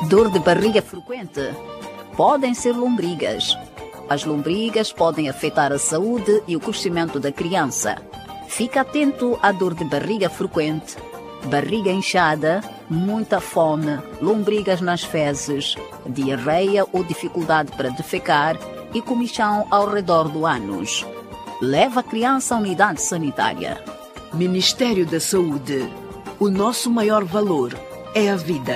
Dor de barriga frequente. Podem ser lombrigas. As lombrigas podem afetar a saúde e o crescimento da criança. Fique atento à dor de barriga frequente, barriga inchada, muita fome, lombrigas nas fezes, diarreia ou dificuldade para defecar e comichão ao redor do ânus. Leve a criança à unidade sanitária. Ministério da Saúde. O nosso maior valor é a vida.